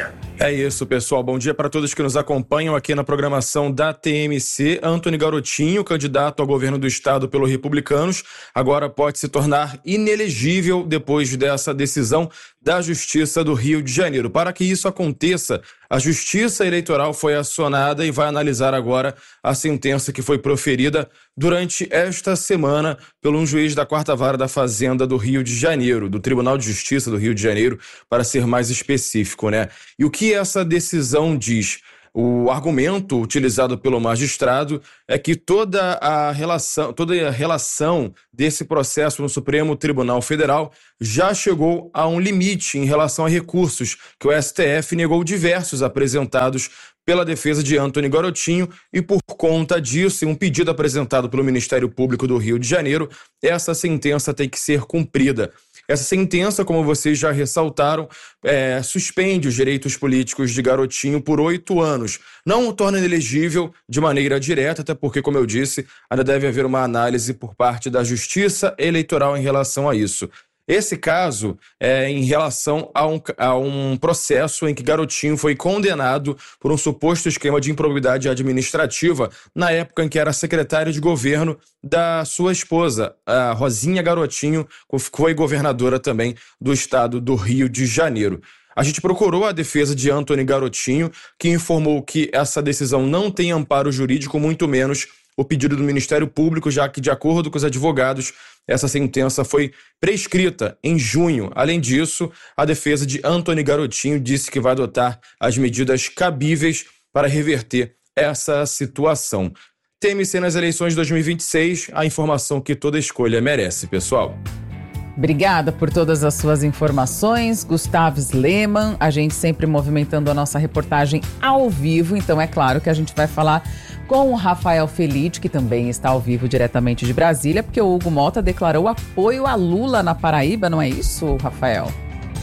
É isso, pessoal. Bom dia para todos que nos acompanham aqui na programação da T M C. Antony Garotinho, candidato ao governo do estado pelo Republicanos, agora pode se tornar inelegível depois dessa decisão da Justiça do Rio de Janeiro. Para que isso aconteça, a Justiça Eleitoral foi acionada e vai analisar agora a sentença que foi proferida durante esta semana por um juiz da Quarta Vara da Fazenda do Rio de Janeiro, do Tribunal de Justiça do Rio de Janeiro, para ser mais específico, né? E o que essa decisão diz? O argumento utilizado pelo magistrado é que toda a relação, toda a relação desse processo no Supremo Tribunal Federal já chegou a um limite em relação a recursos que o S T F negou diversos apresentados pela defesa de Antony Garotinho e por conta disso, em um pedido apresentado pelo Ministério Público do Rio de Janeiro, essa sentença tem que ser cumprida. Essa sentença, como vocês já ressaltaram, é, suspende os direitos políticos de Garotinho por oito anos. Não o torna inelegível de maneira direta, até porque, como eu disse, ainda deve haver uma análise por parte da Justiça Eleitoral em relação a isso. Esse caso é em relação a um, a um processo em que Garotinho foi condenado por um suposto esquema de improbidade administrativa na época em que era secretário de governo da sua esposa, a Rosinha Garotinho, que foi governadora também do estado do Rio de Janeiro. A gente procurou a defesa de Antony Garotinho, que informou que essa decisão não tem amparo jurídico, muito menos o pedido do Ministério Público, já que, de acordo com os advogados, essa sentença foi prescrita em junho. Além disso, a defesa de Antony Garotinho disse que vai adotar as medidas cabíveis para reverter essa situação. T M C nas eleições de dois mil e vinte e seis, a informação que toda escolha merece, pessoal. Obrigada por todas as suas informações, Gustavo Sleman, a gente sempre movimentando a nossa reportagem ao vivo, então é claro que a gente vai falar com o Rafael Felite, que também está ao vivo diretamente de Brasília, porque o Hugo Mota declarou apoio a Lula na Paraíba, não é isso, Rafael?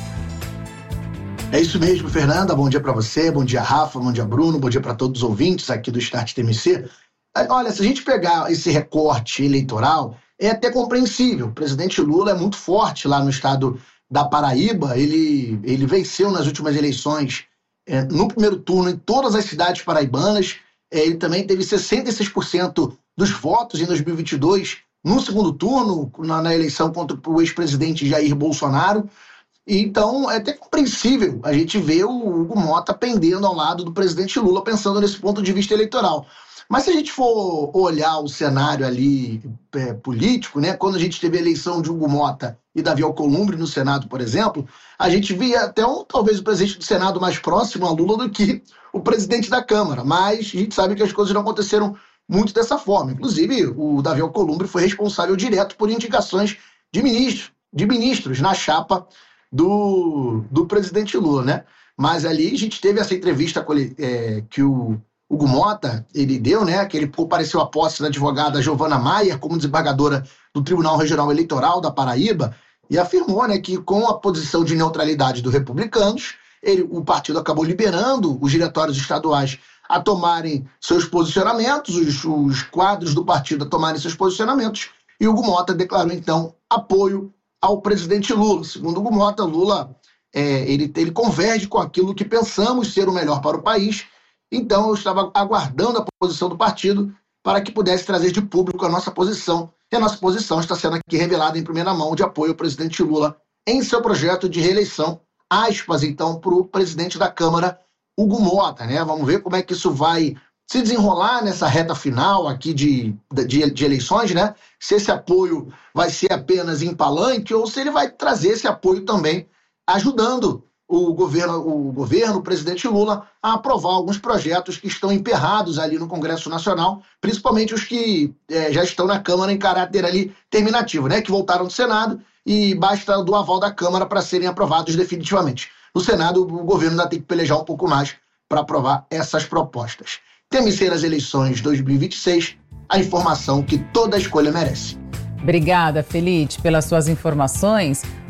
É isso mesmo, Fernanda, bom dia para você, bom dia Rafa, bom dia Bruno, bom dia para todos os ouvintes aqui do Start T M C. Olha, se a gente pegar esse recorte eleitoral, é até compreensível. O presidente Lula é muito forte lá no estado da Paraíba. Ele, ele venceu nas últimas eleições é, no primeiro turno em todas as cidades paraibanas. É, ele também teve sessenta e seis por cento dos votos em dois mil e vinte e dois no segundo turno, na, na eleição contra o ex-presidente Jair Bolsonaro. E, então, é até compreensível a gente ver o Hugo Mota pendendo ao lado do presidente Lula, pensando nesse ponto de vista eleitoral. Mas se a gente for olhar o cenário ali é, político, né, quando a gente teve a eleição de Hugo Mota e Davi Alcolumbre no Senado, por exemplo, a gente via até um, talvez o presidente do Senado mais próximo a Lula do que o presidente da Câmara. Mas a gente sabe que as coisas não aconteceram muito dessa forma. Inclusive, o Davi Alcolumbre foi responsável direto por indicações de ministros, de ministros na chapa do, do presidente Lula, né? Mas ali a gente teve essa entrevista é, que o Hugo Mota, ele deu, né, que ele compareceu à posse da advogada Giovana Maier como desembargadora do Tribunal Regional Eleitoral da Paraíba e afirmou, né, que com a posição de neutralidade dos republicanos, ele, o partido acabou liberando os diretórios estaduais a tomarem seus posicionamentos, os, os quadros do partido a tomarem seus posicionamentos, e Hugo Mota declarou, então, apoio ao presidente Lula. Segundo Hugo Mota, Lula é, ele, ele converge com aquilo que pensamos ser o melhor para o país. Então, eu estava aguardando a posição do partido para que pudesse trazer de público a nossa posição. E a nossa posição está sendo aqui revelada em primeira mão de apoio ao presidente Lula em seu projeto de reeleição. Aspas, então, para o presidente da Câmara, Hugo Mota, né? Vamos ver como é que isso vai se desenrolar nessa reta final aqui de, de, de eleições, né? Se esse apoio vai ser apenas em palanque ou se ele vai trazer esse apoio também ajudando o governo, o governo, o presidente Lula, a aprovar alguns projetos que estão emperrados ali no Congresso Nacional, principalmente os que é, já estão na Câmara em caráter ali terminativo, né, que voltaram do Senado e basta do aval da Câmara para serem aprovados definitivamente. No Senado, o governo ainda tem que pelejar um pouco mais para aprovar essas propostas. T M C nas eleições dois mil e vinte e seis, a informação que toda escolha merece. Obrigada, Felite, pelas suas informações.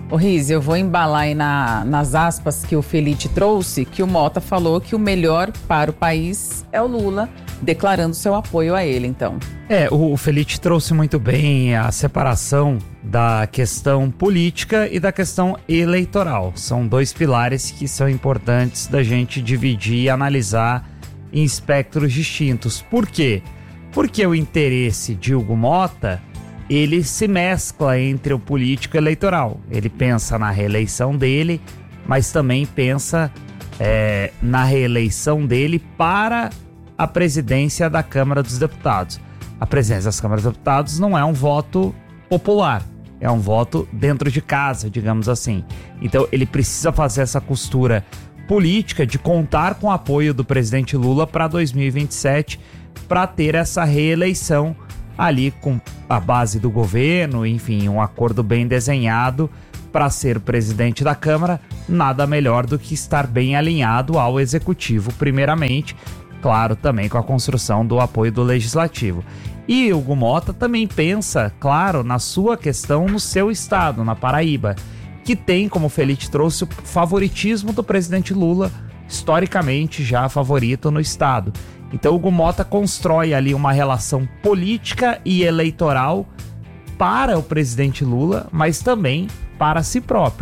Ô Riz, eu vou embalar aí na, nas aspas que o Felipe trouxe, que o Mota falou que o melhor para o país é o Lula, declarando seu apoio a ele, então. É, o Felipe trouxe muito bem a separação da questão política e da questão eleitoral. São dois pilares que são importantes da gente dividir e analisar em espectros distintos. Por quê? Porque o interesse de Hugo Mota, ele se mescla entre o político e o eleitoral. Ele pensa na reeleição dele, mas também pensa é, na reeleição dele para a presidência da Câmara dos Deputados. A presidência das Câmaras dos Deputados não é um voto popular, é um voto dentro de casa, digamos assim. Então ele precisa fazer essa costura política de contar com o apoio do presidente Lula para dois mil e vinte e sete, para ter essa reeleição ali com a base do governo, enfim, um acordo bem desenhado para ser presidente da Câmara. Nada melhor do que estar bem alinhado ao Executivo, primeiramente, claro, também com a construção do apoio do Legislativo. E Hugo Mota também pensa, claro, na sua questão no seu estado, na Paraíba, que tem, como o Felipe trouxe, o favoritismo do presidente Lula, historicamente já favorito no estado. Então Hugo Mota constrói ali uma relação política e eleitoral para o presidente Lula, mas também para si próprio,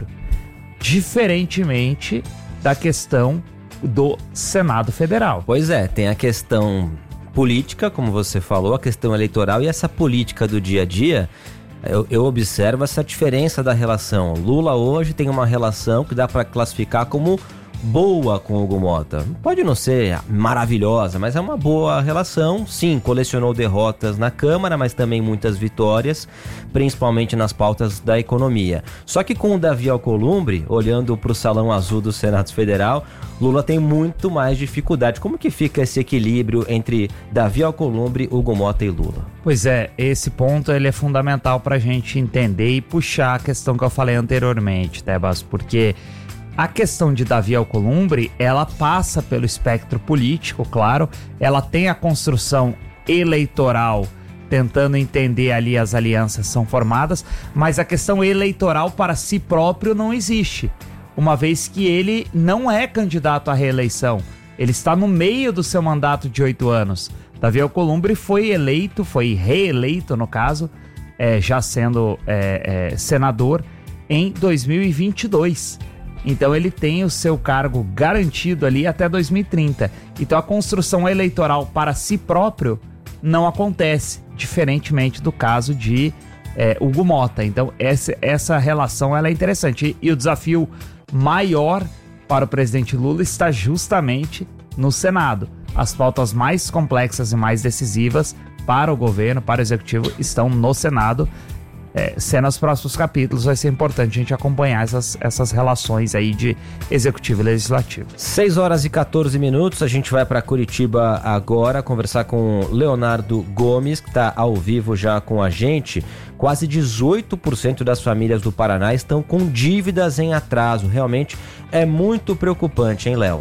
diferentemente da questão do Senado Federal. Pois é, tem a questão política, como você falou, a questão eleitoral e essa política do dia a dia. Eu, eu observo essa diferença da relação. Lula hoje tem uma relação que dá para classificar como boa com o Hugo Mota. Pode não ser maravilhosa, mas é uma boa relação. Sim, colecionou derrotas na Câmara, mas também muitas vitórias, principalmente nas pautas da economia. Só que com o Davi Alcolumbre, olhando para o Salão Azul do Senado Federal, Lula tem muito mais dificuldade. Como que fica esse equilíbrio entre Davi Alcolumbre, Hugo Mota e Lula? Pois é, esse ponto ele é fundamental para a gente entender e puxar a questão que eu falei anteriormente, Tebas, porque a questão de Davi Alcolumbre, ela passa pelo espectro político, claro, ela tem a construção eleitoral, tentando entender ali as alianças são formadas, mas a questão eleitoral para si próprio não existe, uma vez que ele não é candidato à reeleição, ele está no meio do seu mandato de oito anos. Davi Alcolumbre foi eleito, foi reeleito no caso, é, já sendo é, é, senador em dois mil e vinte e dois. Então ele tem o seu cargo garantido ali até dois mil e trinta. Então a construção eleitoral para si próprio não acontece, diferentemente do caso de é, Hugo Mota. Então essa, essa relação ela é interessante. E, e o desafio maior para o presidente Lula está justamente no Senado. As pautas mais complexas e mais decisivas para o governo, para o executivo, estão no Senado. É, sendo nos próximos capítulos, vai ser importante a gente acompanhar essas, essas relações aí de executivo e legislativo. seis horas e quatorze minutos, a gente vai para Curitiba agora conversar com Leonardo Gomes, que está ao vivo já com a gente. Quase dezoito por cento das famílias do Paraná estão com dívidas em atraso. Realmente é muito preocupante, hein, Léo?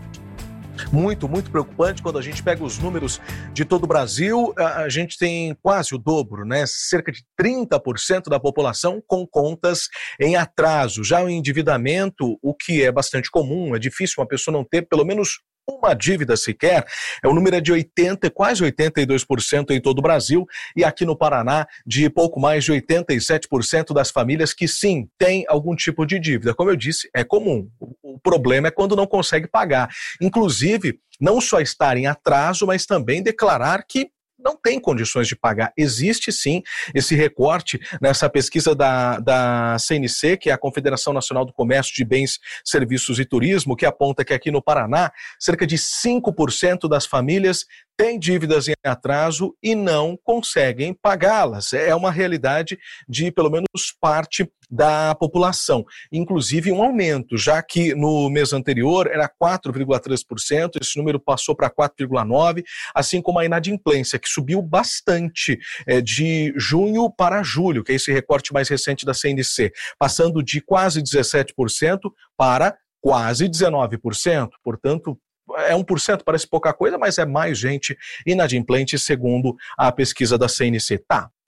Muito, muito preocupante. Quando a gente pega os números de todo o Brasil, a gente tem quase o dobro, né? Cerca de trinta por cento da população com contas em atraso. Já o endividamento, o que é bastante comum, é difícil uma pessoa não ter pelo menos uma dívida sequer, é o número é de oitenta, quase oitenta e dois por cento em todo o Brasil, e aqui no Paraná de pouco mais de oitenta e sete por cento das famílias que sim, têm algum tipo de dívida. Como eu disse, é comum. O problema é quando não consegue pagar. Inclusive, não só estar em atraso, mas também declarar que não tem condições de pagar. Existe sim esse recorte nessa pesquisa da, da C N C, que é a Confederação Nacional do Comércio de Bens, Serviços e Turismo, que aponta que aqui no Paraná, cerca de cinco por cento das famílias têm dívidas em atraso e não conseguem pagá-las. É uma realidade de pelo menos parte da população. Inclusive um aumento, já que no mês anterior era quatro vírgula três por cento, esse número passou para quatro vírgula nove por cento, assim como a inadimplência, que subiu bastante é, de junho para julho, que é esse recorte mais recente da C N C, passando de quase dezessete por cento para quase dezenove por cento. Portanto, é um por cento, parece pouca coisa, mas é mais gente inadimplente, segundo a pesquisa da C N C. Tá,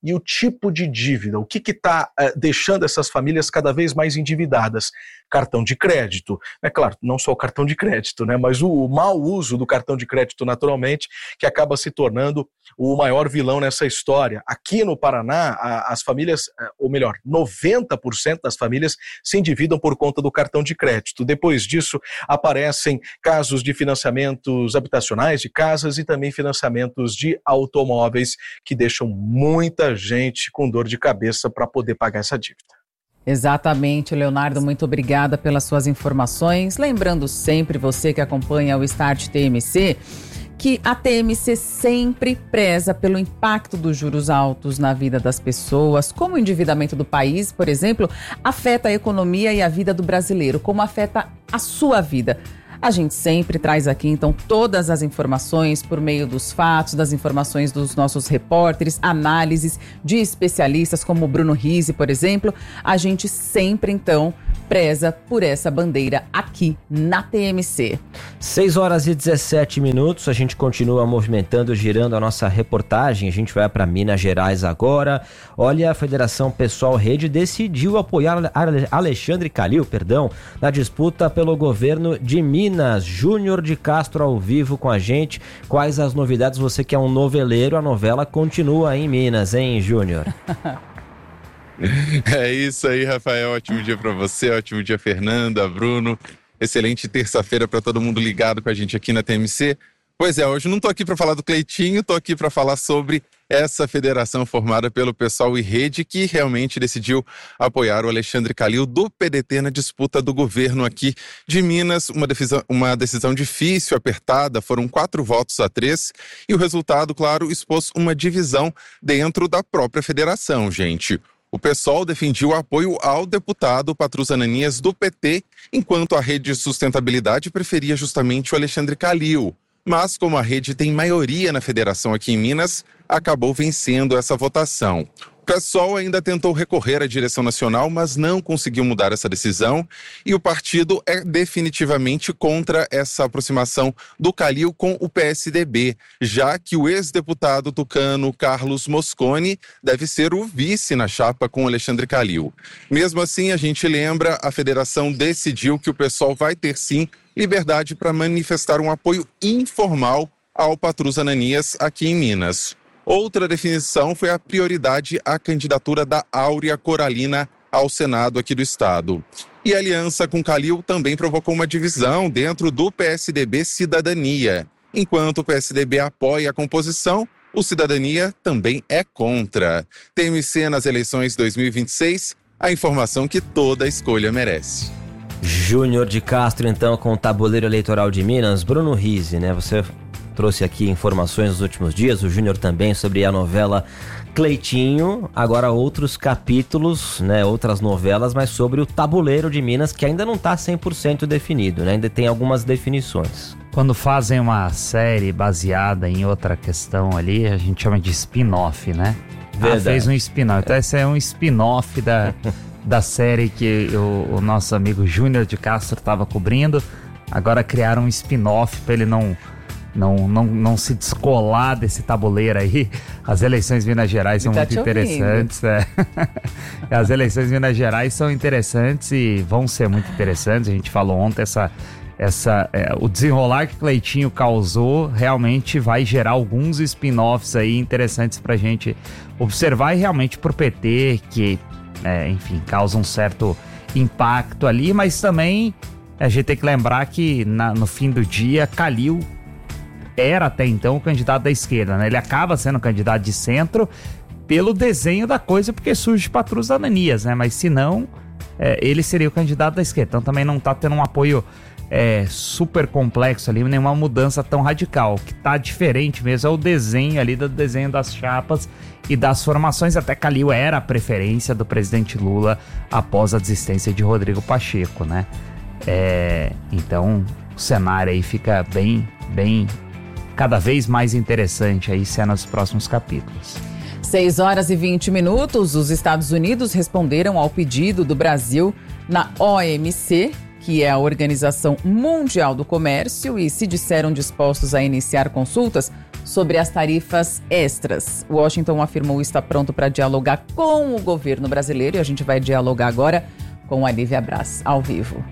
e o tipo de dívida. O que está uh, deixando essas famílias cada vez mais endividadas? Cartão de crédito. É claro, não só o cartão de crédito, né, mas o, o mau uso do cartão de crédito, naturalmente, que acaba se tornando o maior vilão nessa história. Aqui no Paraná, a, as famílias, ou melhor, noventa por cento das famílias se endividam por conta do cartão de crédito. Depois disso, aparecem casos de financiamentos habitacionais, de casas e também financiamentos de automóveis, que deixam muita gente com dor de cabeça para poder pagar essa dívida. Exatamente, Leonardo, muito obrigada pelas suas informações. Lembrando sempre, você que acompanha o Start T M C, que a T M C sempre preza pelo impacto dos juros altos na vida das pessoas, como o endividamento do país, por exemplo, afeta a economia e a vida do brasileiro, como afeta a sua vida. A gente sempre traz aqui, então, todas as informações por meio dos fatos, das informações dos nossos repórteres, análises de especialistas como o Bruno Rizzi, por exemplo. A gente sempre, então, preza por essa bandeira aqui na T M C. seis horas e dezessete minutos, a gente continua movimentando, girando a nossa reportagem. A gente vai para Minas Gerais agora. Olha, a Federação Pessoal Rede decidiu apoiar Alexandre Calil, perdão, na disputa pelo governo de Minas. Júnior de Castro ao vivo com a gente. Quais as novidades? Você que é um noveleiro, a novela continua em Minas, hein, Júnior? É isso aí, Rafael. Ótimo dia para você, ótimo dia, Fernanda, Bruno. Excelente terça-feira para todo mundo ligado com a gente aqui na T M C. Pois é, hoje não tô aqui para falar do Cleitinho, tô aqui para falar sobre essa federação formada pelo Pessoal e Rede, que realmente decidiu apoiar o Alexandre Calil do P D T na disputa do governo aqui de Minas. Uma decisão, uma decisão difícil, apertada, foram quatro votos a três, e o resultado, claro, expôs uma divisão dentro da própria federação, gente. O PSOL defendia o apoio ao deputado Patrus Ananias do P T, enquanto a Rede de Sustentabilidade preferia justamente o Alexandre Calil. Mas como a Rede tem maioria na federação aqui em Minas, acabou vencendo essa votação. O PSOL ainda tentou recorrer à direção nacional, mas não conseguiu mudar essa decisão, e o partido é definitivamente contra essa aproximação do Calil com o P S D B, já que o ex-deputado tucano Carlos Mosconi deve ser o vice na chapa com Alexandre Calil. Mesmo assim, a gente lembra, a federação decidiu que o PSOL vai ter sim liberdade para manifestar um apoio informal ao Patrus Ananias aqui em Minas. Outra definição foi a prioridade à candidatura da Áurea Coralina ao Senado aqui do estado. E a aliança com Calil também provocou uma divisão dentro do P S D B Cidadania. Enquanto o P S D B apoia a composição, o Cidadania também é contra. T M C nas eleições dois mil e vinte e seis, a informação que toda escolha merece. Júnior de Castro, então, com o tabuleiro eleitoral de Minas. Bruno Rizzi, né? Você trouxe aqui informações nos últimos dias, o Júnior também, sobre a novela Cleitinho. Agora outros capítulos, né? Outras novelas, mas sobre o tabuleiro de Minas, que ainda não está cem por cento definido, né? Ainda tem algumas definições. Quando fazem uma série baseada em outra questão ali, a gente chama de spin-off, né? Verdade. Ah, fez um spin-off. Então esse é um spin-off da... da série que o, o nosso amigo Júnior de Castro estava cobrindo. Agora criaram um spin-off para ele não, não, não, não se descolar desse tabuleiro aí. As eleições em Minas Gerais são tá muito interessantes. É. As eleições em Minas Gerais são interessantes e vão ser muito interessantes. A gente falou ontem, essa, essa, é, o desenrolar que Cleitinho causou realmente vai gerar alguns spin-offs aí interessantes para a gente observar, e realmente pro P T, que É, enfim, causa um certo impacto ali, mas também a gente tem que lembrar que na, no fim do dia, Calil era até então o candidato da esquerda, né? Ele acaba sendo candidato de centro pelo desenho da coisa, porque surge Patrus Ananias, né? Mas se não, é, ele seria o candidato da esquerda. Então também não tá tendo um apoio é, super complexo ali, nenhuma mudança tão radical. O que tá diferente mesmo é o desenho ali, do desenho das chapas e das formações. Até Calil era a preferência do presidente Lula após a desistência de Rodrigo Pacheco, né? É, então o cenário aí fica bem, bem, cada vez mais interessante aí sendo nos próximos capítulos. seis horas e vinte minutos, os Estados Unidos responderam ao pedido do Brasil na O M C, que é a Organização Mundial do Comércio, e se disseram dispostos a iniciar consultas sobre as tarifas extras. Washington afirmou estar pronto para dialogar com o governo brasileiro e a gente vai dialogar agora com a Lívia Braz, ao vivo.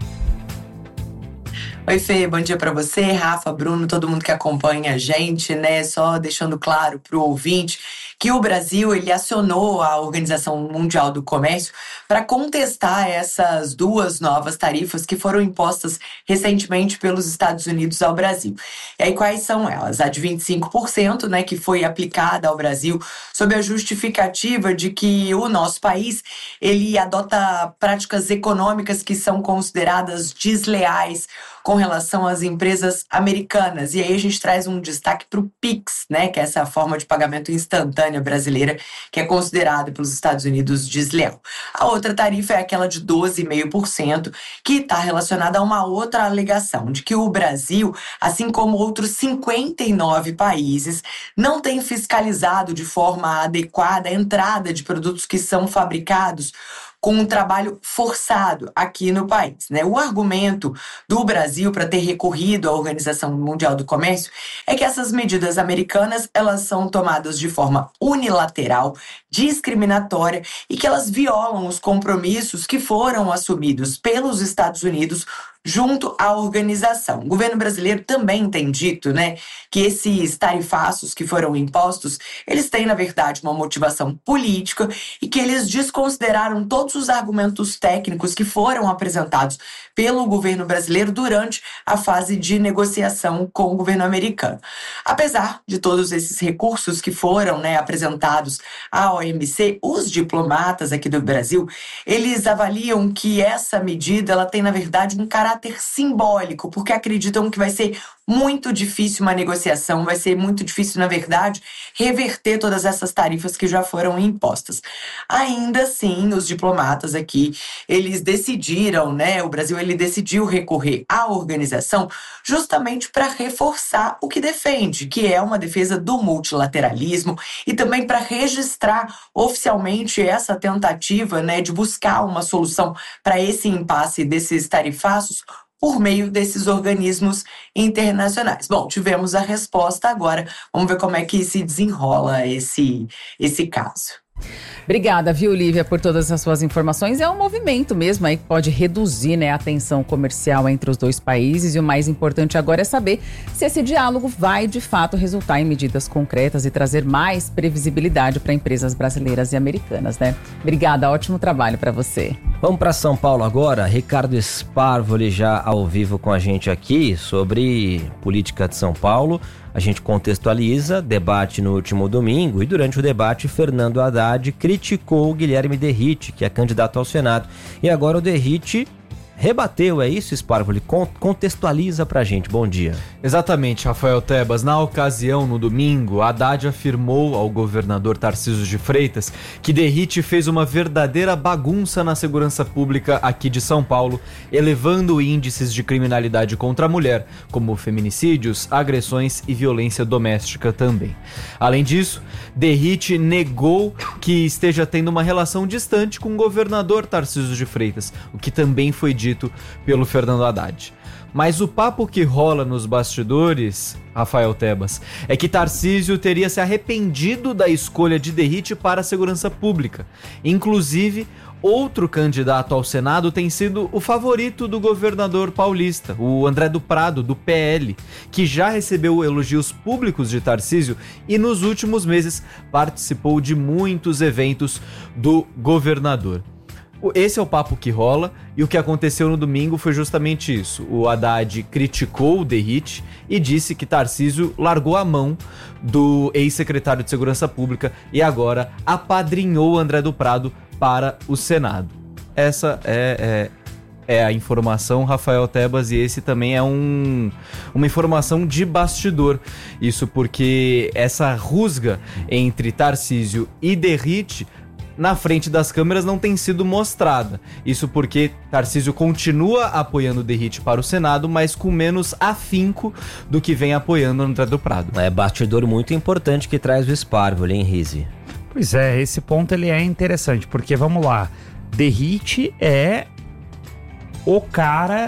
Oi, Fê, bom dia para você, Rafa, Bruno, todo mundo que acompanha a gente, né? Só deixando claro para o ouvinte que o Brasil ele acionou a Organização Mundial do Comércio para contestar essas duas novas tarifas que foram impostas recentemente pelos Estados Unidos ao Brasil. E aí, quais são elas? A de vinte e cinco por cento, né, que foi aplicada ao Brasil sob a justificativa de que o nosso país ele adota práticas econômicas que são consideradas desleais com relação às empresas americanas. E aí a gente traz um destaque para o Pix, né, que é essa forma de pagamento instantânea brasileira que é considerada pelos Estados Unidos desleal. A outra tarifa é aquela de doze vírgula cinco por cento, que está relacionada a uma outra alegação, de que o Brasil, assim como outros cinquenta e nove países, não tem fiscalizado de forma adequada a entrada de produtos que são fabricados com um trabalho forçado aqui no país, né? O argumento do Brasil para ter recorrido à Organização Mundial do Comércio é que essas medidas americanas elas são tomadas de forma unilateral, discriminatória e que elas violam os compromissos que foram assumidos pelos Estados Unidos junto à organização. O governo brasileiro também tem dito, né, que esses tarifaços que foram impostos, eles têm, na verdade, uma motivação política e que eles desconsideraram todos os argumentos técnicos que foram apresentados pelo governo brasileiro durante a fase de negociação com o governo americano. Apesar de todos esses recursos que foram, né, apresentados à O M C, os diplomatas aqui do Brasil, eles avaliam que essa medida ela tem, na verdade, um caráter simbólico, porque acreditam que vai ser muito difícil uma negociação, vai ser muito difícil, na verdade, reverter todas essas tarifas que já foram impostas. Ainda assim, os diplomatas aqui, eles decidiram, né, o Brasil ele decidiu recorrer à organização justamente para reforçar o que defende, que é uma defesa do multilateralismo e também para registrar oficialmente essa tentativa, né, de buscar uma solução para esse impasse desses tarifaços por meio desses organismos internacionais. Bom, tivemos a resposta agora. Vamos ver como é que se desenrola esse, esse caso. Obrigada, viu, Lívia, por todas as suas informações. É um movimento mesmo aí que pode reduzir, né, a tensão comercial entre os dois países e o mais importante agora é saber se esse diálogo vai, de fato, resultar em medidas concretas e trazer mais previsibilidade para empresas brasileiras e americanas, né? Obrigada, ótimo trabalho para você. Vamos para São Paulo agora. Ricardo Sparvoli já ao vivo com a gente aqui sobre política de São Paulo. A gente contextualiza, debate no último domingo e durante o debate Fernando Haddad criticou o Guilherme Derrite, que é candidato ao Senado. E agora o Derrite rebateu, é isso, Sparvoli? Contextualiza pra gente, bom dia. Exatamente, Rafael Tebas. Na ocasião, no domingo, Haddad afirmou ao governador Tarcísio de Freitas que Derrite fez uma verdadeira bagunça na segurança pública aqui de São Paulo, elevando índices de criminalidade contra a mulher, como feminicídios, agressões e violência doméstica também. Além disso, Derrite negou que esteja tendo uma relação distante com o governador Tarcísio de Freitas, o que também foi dito pelo Fernando Haddad. Mas o papo que rola nos bastidores, Rafael Tebas, é que Tarcísio teria se arrependido da escolha de Derrite para a segurança pública. Inclusive, outro candidato ao Senado tem sido o favorito do governador paulista, o André do Prado, do P L, que já recebeu elogios públicos de Tarcísio e nos últimos meses participou de muitos eventos do governador. Esse é o papo que rola e o que aconteceu no domingo foi justamente isso. O Haddad criticou o Derrite e disse que Tarcísio largou a mão do ex-secretário de Segurança Pública e agora apadrinhou André do Prado para o Senado. Essa é, é, é a informação, Rafael Tebas, e esse também é um, uma informação de bastidor. Isso porque essa rusga entre Tarcísio e Derrite na frente das câmeras não tem sido mostrada. Isso porque Tarcísio continua apoiando o Derrite para o Senado, mas com menos afinco do que vem apoiando o André do Prado. É bastidor muito importante que traz o Sparvoli, hein, Rizzi? Pois é, esse ponto ele é interessante, porque vamos lá, Derrite é o cara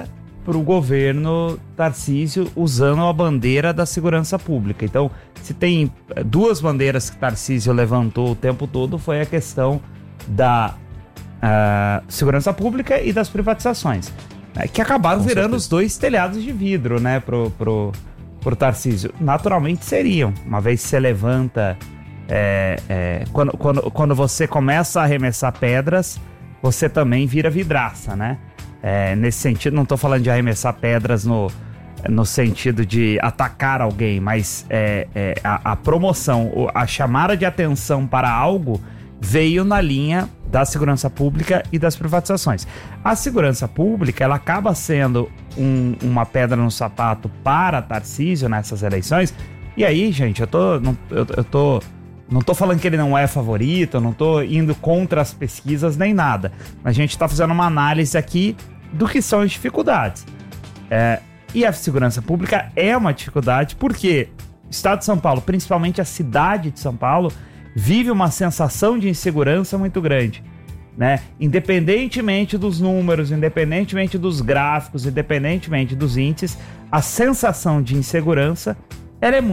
para o governo Tarcísio usando a bandeira da segurança pública. Então, se tem duas bandeiras que Tarcísio levantou o tempo todo, foi a questão da uh, segurança pública e das privatizações, né, que acabaram Com virando certeza. os dois telhados de vidro, né, pro, pro, pro Tarcísio. Naturalmente seriam, uma vez que você levanta... É, é, quando, quando, quando você começa a arremessar pedras, você também vira vidraça, né? É, nesse sentido, não estou falando de arremessar pedras no, no sentido de atacar alguém, mas é, é, a, a promoção, a chamada de atenção para algo veio na linha da segurança pública e das privatizações. A segurança pública, ela acaba sendo um, uma pedra no sapato para Tarcísio nessas eleições. E aí, gente, eu tô... Não, eu, eu tô Não tô falando que ele não é favorito, não tô indo contra as pesquisas nem nada. A gente tá fazendo uma análise aqui do que são as dificuldades. É, e a segurança pública é uma dificuldade porque o estado de São Paulo, principalmente a cidade de São Paulo, vive uma sensação de insegurança muito grande, né? Independentemente dos números, independentemente dos gráficos, independentemente dos índices, a sensação de insegurança ela é muito